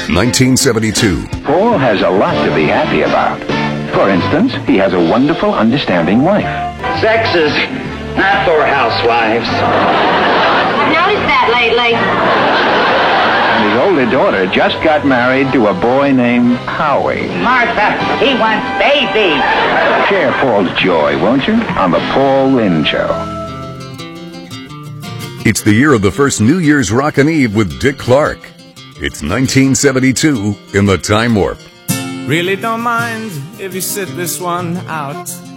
1972. Paul has a lot to be happy about. For instance, he has a wonderful, understanding wife. Sex is not for housewives. I've noticed that lately. And his older daughter just got married to a boy named Howie. Martha, he wants baby. Share Paul's joy, won't you? On the Paul Lynde Show. It's the year of the first New Year's Rockin' Eve with Dick Clark. It's 1972 in the Time Warp. Really don't mind if you sit this one out.